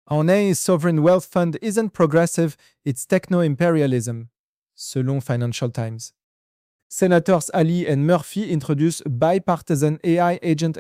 En A, sovereign wealth fund isn't progressive, it's techno-imperialism, selon Financial Times. Senators Ali and Murphy introduce bipartisan AI agent